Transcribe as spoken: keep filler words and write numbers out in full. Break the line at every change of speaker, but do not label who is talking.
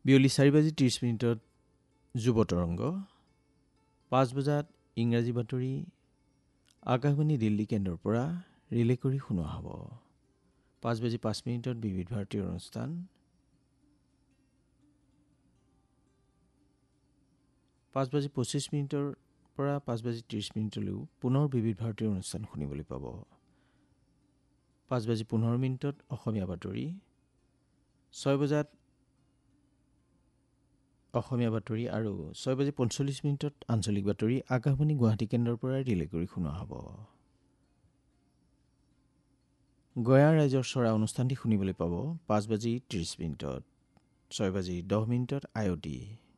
বিয়লি চাৰি বাজি ত্ৰিছ মিনিটত যুৱ তৰংগ, পাঁচ বজাত ইংৰাজী বাতৰি আকাশবাণী দিল্লী কেন্দ্ৰৰ পৰা ৰিলে কৰি শুনোৱা হ'ব। পাঁচ বাজি পাঁচ মিনিটত বিবিধ ভাৰতীয় অনুষ্ঠান, পাঁচ বাজি পঁচিছ মিনিটৰ পৰা পাঁচ বাজি ত্ৰিছ মিনিটলৈও পুনৰ বিবিধ ভাৰতীয় অনুষ্ঠান শুনিবলৈ পাব। পাঁচ বাজি পোন্ধৰ মিনিটত অসমীয়া বাতৰি, ছয় বজাত অসমীয়া বাতৰি আৰু ছয় বাজি পঞ্চল্লিছ মিনিটত আঞ্চলিক বাতৰি আকাশবাণী গুৱাহাটী কেন্দ্ৰৰ পৰা ৰিলে কৰি শুনোৱা হ'ব। গয়া ৰাইজৰ চৰা অনুষ্ঠানটি শুনিবলৈ পাব পাঁচ বাজি ত্ৰিছ মিনিটত। ছয় বাজি দহ মিনিটত আয়তি